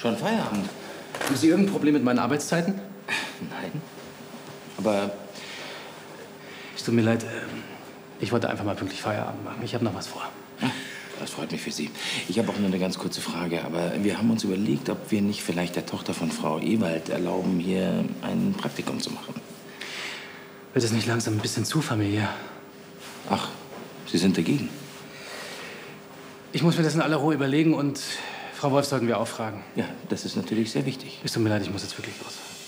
Schon Feierabend? Haben Sie irgendein Problem mit meinen Arbeitszeiten? Nein. Aber Es tut mir leid, ich wollte einfach mal pünktlich Feierabend machen. Ich habe noch was vor. das freut mich für Sie. Ich habe auch nur eine ganz kurze Frage. Aber wir haben uns überlegt, ob wir nicht vielleicht der Tochter von Frau Ewald erlauben, hier ein Praktikum zu machen. Wird es nicht langsam ein bisschen zu familiär? Ach, Sie sind dagegen? Ich muss mir das in aller Ruhe überlegen und Frau Wolf sollten wir auch fragen. Ja, das ist natürlich sehr wichtig. Es tut mir leid, ich muss jetzt wirklich los.